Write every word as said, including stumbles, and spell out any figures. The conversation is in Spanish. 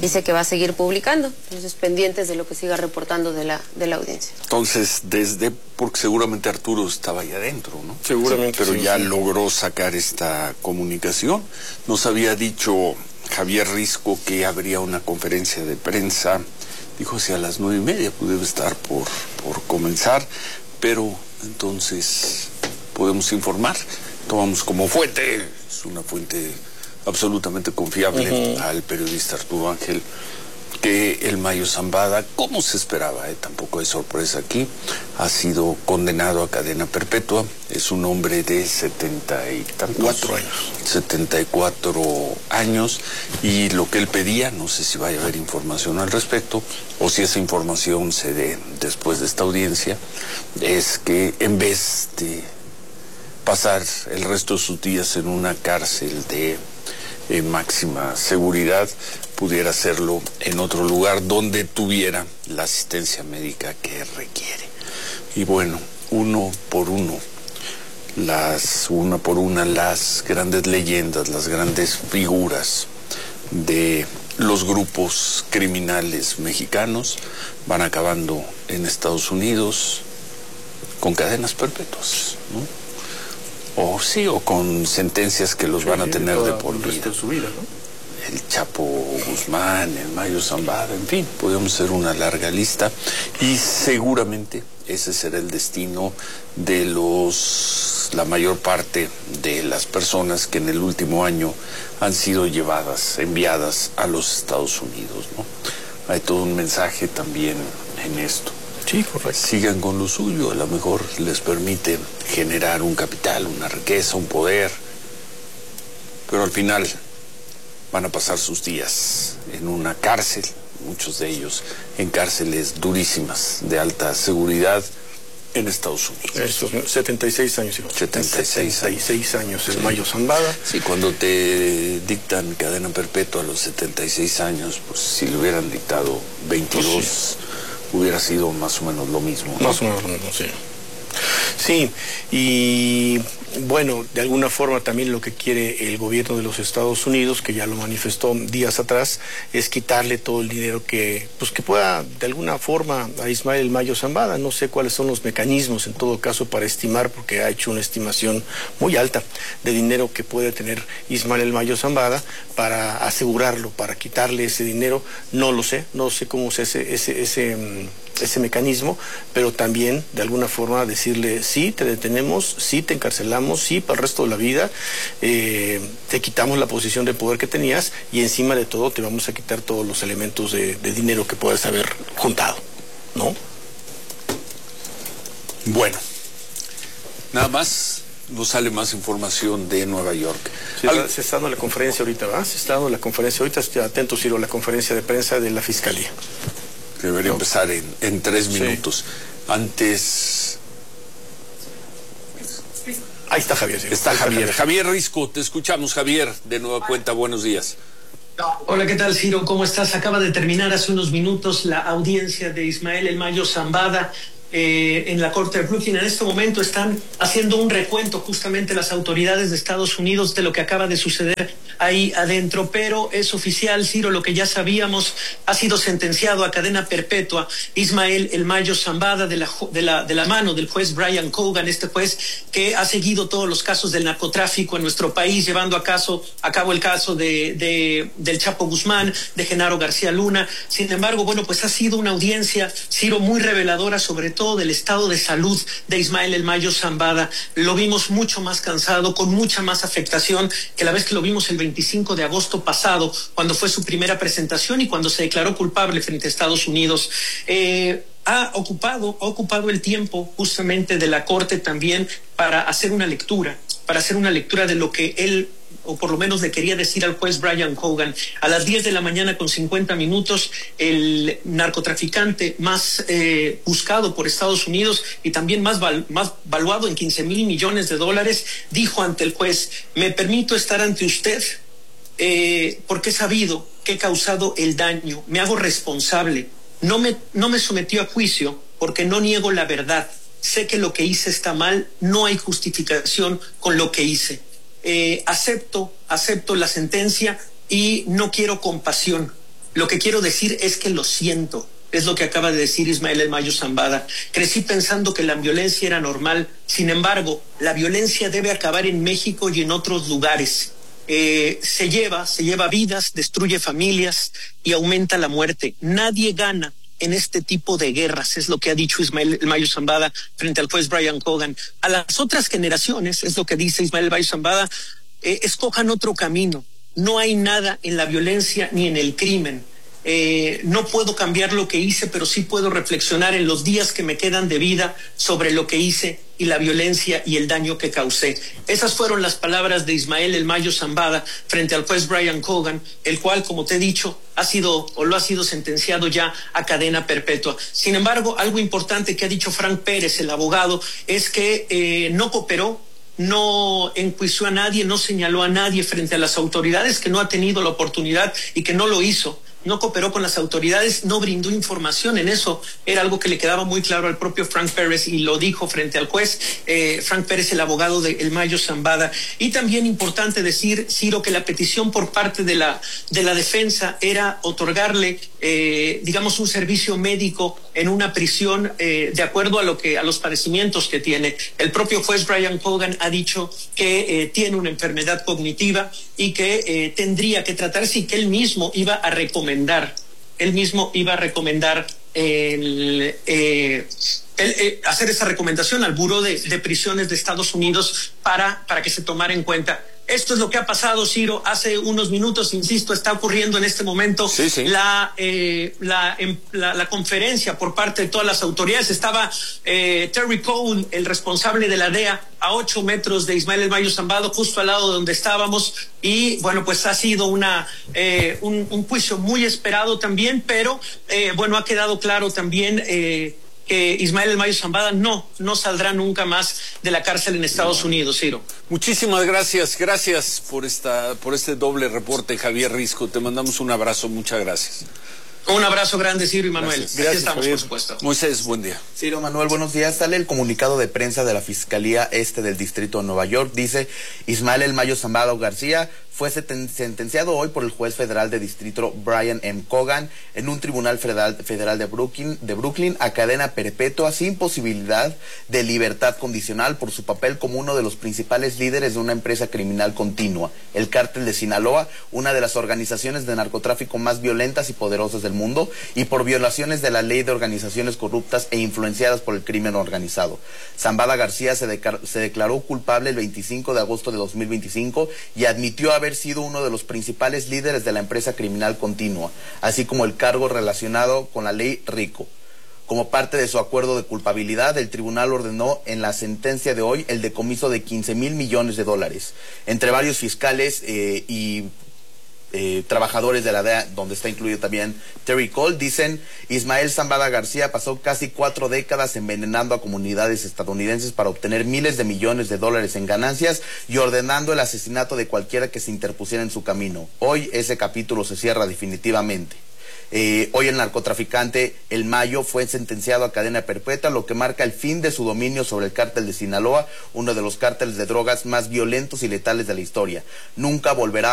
dice que va a seguir publicando. Entonces, pendientes de lo que siga reportando de la, de la audiencia. Entonces, desde, porque seguramente Arturo estaba ahí adentro, ¿no? Seguramente. Pero sí, ya sí. logró sacar esta comunicación. Nos había dicho Javier Risco que habría una conferencia de prensa. Dijo, si a las nueve y media puede estar por, por comenzar, pero entonces podemos informar. Tomamos como fuente, es una fuente absolutamente confiable, uh-huh. al periodista Arturo Ángel, que el Mayo Zambada, como se esperaba, eh, tampoco hay sorpresa aquí, ha sido condenado a cadena perpetua. Es un hombre de setenta y tantos, cuatro años. setenta y cuatro años, y lo que él pedía, no sé si vaya a haber información al respecto, o si esa información se dé después de esta audiencia, es que en vez de pasar el resto de sus días en una cárcel de eh, máxima seguridad, pudiera hacerlo en otro lugar donde tuviera la asistencia médica que requiere. Y bueno, uno por uno, las una por una, las grandes leyendas, las grandes figuras de los grupos criminales mexicanos van acabando en Estados Unidos con cadenas perpetuas, ¿no? O sí, o con sentencias que los sí, van a tener de por vida. De su vida, ¿no? El Chapo Guzmán, el Mayo Zambada, en fin, podemos hacer una larga lista, y seguramente ese será el destino de los la mayor parte de las personas que en el último año han sido llevadas, enviadas a los Estados Unidos, ¿no? Hay todo un mensaje también en esto. Sí, correcto. Sigan con lo suyo, a lo mejor les permite generar un capital, una riqueza, un poder, pero al final van a pasar sus días en una cárcel, muchos de ellos en cárceles durísimas de alta seguridad en Estados Unidos. Estos setenta y seis años. setenta y seis setenta y seis años el sí. Mayo Zambada. Sí, cuando te dictan cadena perpetua a los setenta y seis años, pues si le hubieran dictado veintidós... Pues sí. hubiera sido más o menos lo mismo, ¿no? Más o menos lo mismo, sí. Sí, y bueno, de alguna forma también lo que quiere el gobierno de los Estados Unidos, que ya lo manifestó días atrás, es quitarle todo el dinero que, pues que pueda de alguna forma a Ismael El Mayo Zambada. No sé cuáles son los mecanismos en todo caso para estimar, porque ha hecho una estimación muy alta de dinero que puede tener Ismael El Mayo Zambada para asegurarlo, para quitarle ese dinero. No lo sé, no sé cómo es ese, ese, ese, ese mecanismo, pero también de alguna forma decirle, sí, te detenemos, sí, te encarcelamos, sí, para el resto de la vida, eh, te quitamos la posición de poder que tenías, y encima de todo te vamos a quitar todos los elementos de, de dinero que puedas haber juntado, ¿no? Bueno, nada más, nos sale más información de Nueva York. Sí, Al... Se está dando la conferencia ahorita, ¿verdad? Se está dando la conferencia ahorita, estoy atento, Ciro, a la conferencia de prensa de la Fiscalía. Debería ¿no? empezar en, en tres minutos. Sí. Antes... Ahí está Javier. Sí. Está Javier. Javier. Javier Risco, te escuchamos, Javier. De nueva cuenta, buenos días. Hola, ¿qué tal, Ciro? ¿Cómo estás? Acaba de terminar hace unos minutos la audiencia de Ismael El Mayo Zambada eh, en la Corte de Brooklyn. En este momento están haciendo un recuento justamente las autoridades de Estados Unidos de lo que acaba de suceder ahí adentro, pero es oficial, Ciro, lo que ya sabíamos. Ha sido sentenciado a cadena perpetua Ismael El Mayo Zambada de la, de la, de la mano del juez Brian Cogan, este juez que ha seguido todos los casos del narcotráfico en nuestro país, llevando a, caso, a cabo el caso de, de, del Chapo Guzmán, de Genaro García Luna. Sin embargo, bueno, pues ha sido una audiencia, Ciro, muy reveladora, sobre todo del estado de salud de Ismael El Mayo Zambada. Lo vimos mucho más cansado, con mucha más afectación que la vez que lo vimos el veinticinco de agosto pasado, cuando fue su primera presentación y cuando se declaró culpable frente a Estados Unidos. Eh, ha ocupado, ha ocupado el tiempo justamente de la Corte también para hacer una lectura, para hacer una lectura de lo que él, o por lo menos le quería decir al juez Brian Cogan. A las diez de la mañana con cincuenta minutos, el narcotraficante más eh, buscado por Estados Unidos y también más, val, más valuado en quince mil millones de dólares, dijo ante el juez: me permito estar ante usted eh, porque he sabido que he causado el daño, me hago responsable, no me, no me sometió a juicio porque no niego la verdad, sé que lo que hice está mal, no hay justificación con lo que hice. Eh, acepto, acepto la sentencia y no quiero compasión. Lo que quiero decir es que lo siento. Es lo que acaba de decir Ismael El Mayo Zambada. Crecí pensando que la violencia era normal. Sin embargo, la violencia debe acabar en México y en otros lugares. Eh, se lleva, se lleva vidas, destruye familias y aumenta la muerte. Nadie gana en este tipo de guerras, es lo que ha dicho Ismael El Mayo Zambada frente al juez Brian Cogan. A las otras generaciones, es lo que dice Ismael El Mayo Zambada, eh, escojan otro camino. No hay nada en la violencia ni en el crimen. Eh, no puedo cambiar lo que hice, pero sí puedo reflexionar en los días que me quedan de vida sobre lo que hice y la violencia y el daño que causé. Esas fueron las palabras de Ismael El Mayo Zambada frente al juez Brian Cogan, el cual, como te he dicho, ha sido o lo ha sido sentenciado ya a cadena perpetua. Sin embargo, algo importante que ha dicho Frank Pérez, el abogado, es que eh, no cooperó, no enjuició a nadie, no señaló a nadie frente a las autoridades, que no ha tenido la oportunidad y que no lo hizo. No cooperó con las autoridades, no brindó información. En eso era algo que le quedaba muy claro al propio Frank Pérez y lo dijo frente al juez eh, Frank Pérez, el abogado de El Mayo Zambada. Y también importante decir, Ciro, que la petición por parte de la de la defensa era otorgarle, eh, digamos, un servicio médico en una prisión eh, de acuerdo a lo que a los padecimientos que tiene. El propio juez Brian Cogan ha dicho que eh, tiene una enfermedad cognitiva y que eh, tendría que tratarse y que él mismo iba a recomendar él mismo iba a recomendar el, eh, el, eh, hacer esa recomendación al Buró de, de Prisiones de Estados Unidos para, para que se tomara en cuenta. Esto es lo que ha pasado, Ciro, hace unos minutos, insisto, está ocurriendo en este momento sí, sí. La, eh, la, la, la conferencia por parte de todas las autoridades. Estaba eh, Terry Cole, el responsable de la D E A, a ocho metros de Ismael El Mayo Zambada, justo al lado de donde estábamos, y bueno, pues ha sido una eh, un, un juicio muy esperado también, pero eh, bueno, ha quedado claro también eh, que Ismael El Mayo Zambada no, no saldrá nunca más de la cárcel en Estados no. Unidos, Ciro. Muchísimas gracias, gracias por esta, por este doble reporte, Javier Risco. Te mandamos un abrazo, muchas gracias. Un abrazo grande, Ciro y Manuel. Gracias, gracias, estamos, Javier. por supuesto. Moisés, buen día. Ciro, Manuel, buenos días. Sale el comunicado de prensa de la Fiscalía Este del Distrito de Nueva York. Dice, Ismael El Mayo Zambada García fue sentenciado hoy por el juez federal de distrito Brian M. Cogan en un tribunal federal, federal de, Brooklyn, de Brooklyn a cadena perpetua sin posibilidad de libertad condicional por su papel como uno de los principales líderes de una empresa criminal continua, el Cártel de Sinaloa, una de las organizaciones de narcotráfico más violentas y poderosas del mundo, y por violaciones de la ley de organizaciones corruptas e influenciadas por el crimen organizado. Zambada García se, de, se declaró culpable el veinticinco de agosto de dos mil veinticinco y admitió haber sido uno de los principales líderes de la empresa criminal continua, así como el cargo relacionado con la ley RICO. Como parte de su acuerdo de culpabilidad, el tribunal ordenó en la sentencia de hoy el decomiso de quince mil millones de dólares. Entre varios fiscales eh, y eh, trabajadores de la D E A, donde está incluido también Terry Cole, dicen, Ismael Zambada García pasó casi cuatro décadas envenenando a comunidades estadounidenses para obtener miles de millones de dólares en ganancias y ordenando el asesinato de cualquiera que se interpusiera en su camino. Hoy ese capítulo se cierra definitivamente. Eh, hoy el narcotraficante El Mayo fue sentenciado a cadena perpetua, lo que marca el fin de su dominio sobre el cártel de Sinaloa, uno de los cárteles de drogas más violentos y letales de la historia. Nunca volverá